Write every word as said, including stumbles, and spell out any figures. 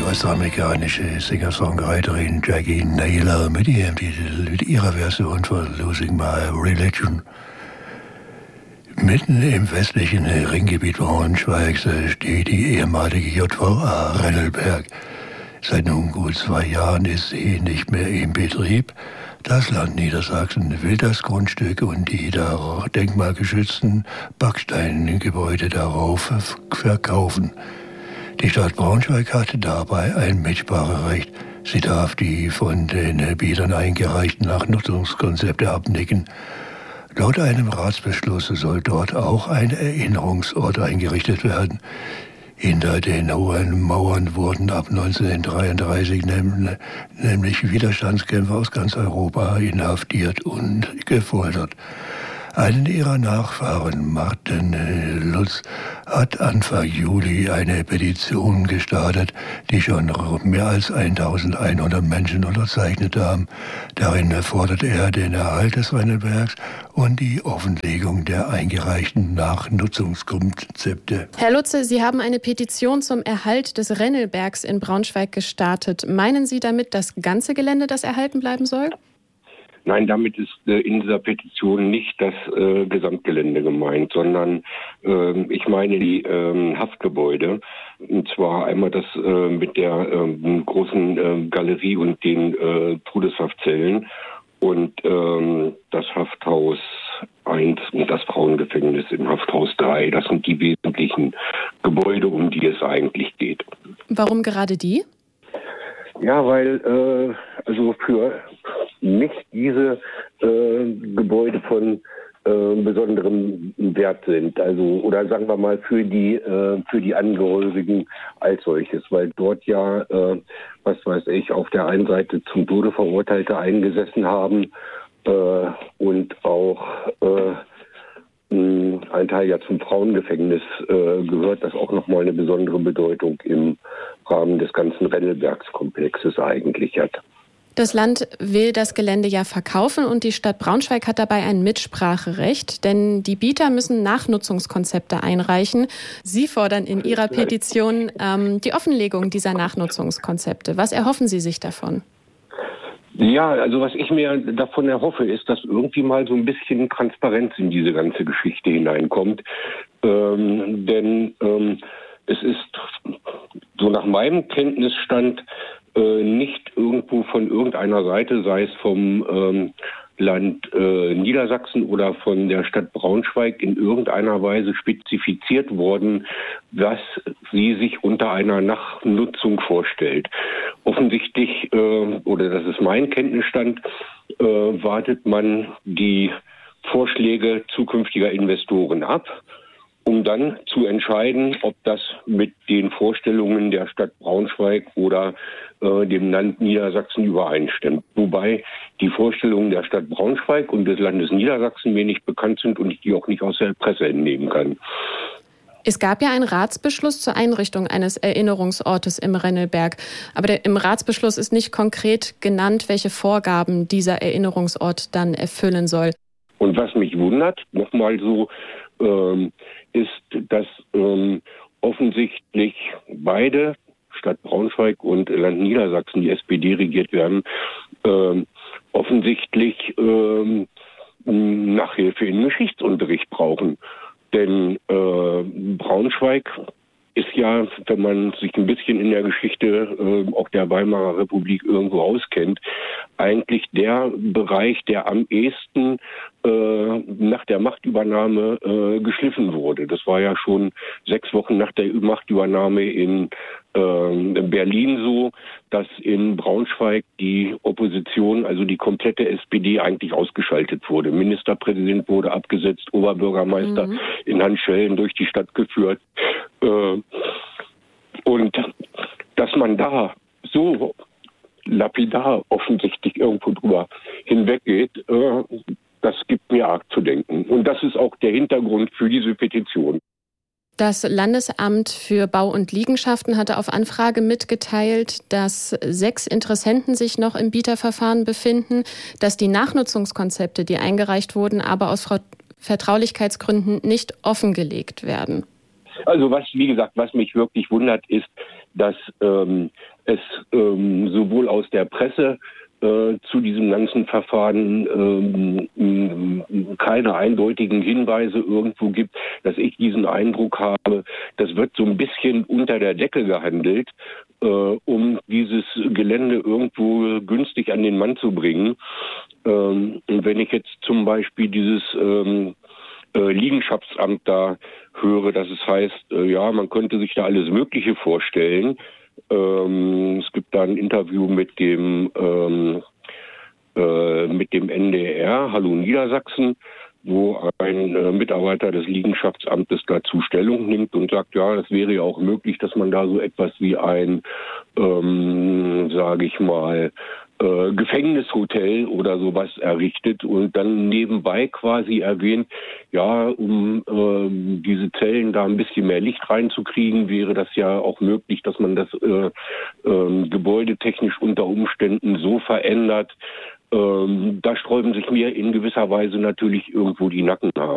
U S-amerikanische Singer-Songwriterin Jackie Naylor mit ihrem Titel, mit ihrer Version von Losing My Religion. Mitten im westlichen Ringgebiet Braunschweigs steht die ehemalige J V A Rennelberg. Seit nun gut zwei Jahren ist sie nicht mehr in Betrieb. Das Land Niedersachsen will das Grundstück und die darauf denkmalgeschützten Backsteingebäude darauf verkaufen. Die Stadt Braunschweig hatte dabei ein Mitspracherecht. Sie darf die von den Bietern eingereichten Nachnutzungskonzepte abnicken. Laut einem Ratsbeschluss soll dort auch ein Erinnerungsort eingerichtet werden. Hinter den hohen Mauern wurden ab neunzehnhundertdreiunddreißig nämlich Widerstandskämpfer aus ganz Europa inhaftiert und gefoltert. Einen ihrer Nachfahren, Martin Lutz, hat Anfang Juli eine Petition gestartet, die schon mehr als eintausendeinhundert Menschen unterzeichnet haben. Darin fordert er den Erhalt des Rennelbergs und die Offenlegung der eingereichten Nachnutzungskonzepte. Herr Lutze, Sie haben eine Petition zum Erhalt des Rennelbergs in Braunschweig gestartet. Meinen Sie damit das ganze Gelände, das erhalten bleiben soll? Nein, damit ist äh, in dieser Petition nicht das äh, Gesamtgelände gemeint, sondern äh, ich meine die äh, Haftgebäude. Und zwar einmal das äh, mit der äh, großen äh, Galerie und den äh, Todeshaftzellen und äh, das Hafthaus eins und das Frauengefängnis im Hafthaus drei. Das sind die wesentlichen Gebäude, um die es eigentlich geht. Warum gerade die? Ja, weil äh, also für nicht diese äh, Gebäude von äh, besonderem Wert sind, also oder sagen wir mal für die äh, für die Angehörigen als solches, weil dort ja äh, was weiß ich auf der einen Seite zum Tode Verurteilte eingesessen haben äh, und auch äh, ein Teil ja zum Frauengefängnis äh, gehört, das auch nochmal eine besondere Bedeutung im Rahmen des ganzen Rennelbergskomplexes eigentlich hat. Das Land will das Gelände ja verkaufen und die Stadt Braunschweig hat dabei ein Mitspracherecht, denn die Bieter müssen Nachnutzungskonzepte einreichen. Sie fordern in Ihrer Petition ähm, die Offenlegung dieser Nachnutzungskonzepte. Was erhoffen Sie sich davon? Ja, also was ich mir davon erhoffe, ist, dass irgendwie mal so ein bisschen Transparenz in diese ganze Geschichte hineinkommt. Ähm, denn ähm, es ist so nach meinem Kenntnisstand äh, nicht irgendwo von irgendeiner Seite, sei es vom ähm, Land äh, Niedersachsen oder von der Stadt Braunschweig in irgendeiner Weise spezifiziert worden, was sie sich unter einer Nachnutzung vorstellt. Offensichtlich, äh, oder das ist mein Kenntnisstand, äh, wartet man die Vorschläge zukünftiger Investoren ab, um dann zu entscheiden, ob das mit den Vorstellungen der Stadt Braunschweig oder äh, dem Land Niedersachsen übereinstimmt. Wobei die Vorstellungen der Stadt Braunschweig und des Landes Niedersachsen mir nicht bekannt sind und ich die auch nicht aus der Presse entnehmen kann. Es gab ja einen Ratsbeschluss zur Einrichtung eines Erinnerungsortes im Rennelberg. Aber der, im Ratsbeschluss ist nicht konkret genannt, welche Vorgaben dieser Erinnerungsort dann erfüllen soll. Und was mich wundert, nochmal so, ähm, ist, dass ähm, offensichtlich beide, Stadt Braunschweig und Land Niedersachsen, die S P D regiert werden, ähm, offensichtlich ähm, Nachhilfe in Geschichtsunterricht brauchen. Denn äh, Braunschweig ist ja, wenn man sich ein bisschen in der Geschichte äh, auch der Weimarer Republik irgendwo auskennt, eigentlich der Bereich, der am ehesten äh, nach der Machtübernahme äh, geschliffen wurde. Das war ja schon sechs Wochen nach der Machtübernahme in äh, Berlin so, dass in Braunschweig die Opposition, also die komplette S P D, eigentlich ausgeschaltet wurde. Ministerpräsident wurde abgesetzt, Oberbürgermeister mhm. in Handschellen durch die Stadt geführt. Äh, und dass man da so lapidar offensichtlich irgendwo drüber hinweggeht, äh, das gibt mir arg zu denken. Und das ist auch der Hintergrund für diese Petition. Das Landesamt für Bau und Liegenschaften hatte auf Anfrage mitgeteilt, dass sechs Interessenten sich noch im Bieterverfahren befinden, dass die Nachnutzungskonzepte, die eingereicht wurden, aber aus Vertraulichkeitsgründen nicht offengelegt werden. Also was, wie gesagt, was mich wirklich wundert, ist, dass ähm, es ähm, sowohl aus der Presse äh, zu diesem ganzen Verfahren ähm, keine eindeutigen Hinweise irgendwo gibt, dass ich diesen Eindruck habe, das wird so ein bisschen unter der Decke gehandelt, äh, um dieses Gelände irgendwo günstig an den Mann zu bringen. Ähm, und wenn ich jetzt zum Beispiel dieses ähm, äh, Liegenschaftsamt da höre, dass es heißt, äh, ja, man könnte sich da alles Mögliche vorstellen. Ähm, es gibt da ein Interview mit dem ähm, äh, mit dem N D R, Hallo Niedersachsen, wo ein äh, Mitarbeiter des Liegenschaftsamtes dazu Stellung nimmt und sagt, ja, das wäre ja auch möglich, dass man da so etwas wie ein, ähm, sage ich mal, äh, Gefängnishotel oder sowas errichtet und dann nebenbei quasi erwähnt, ja, um äh, diese Zellen da ein bisschen mehr Licht reinzukriegen, wäre das ja auch möglich, dass man das äh, äh, gebäudetechnisch unter Umständen so verändert. Ähm, da sträuben sich mir in gewisser Weise natürlich irgendwo die Nackenhaare.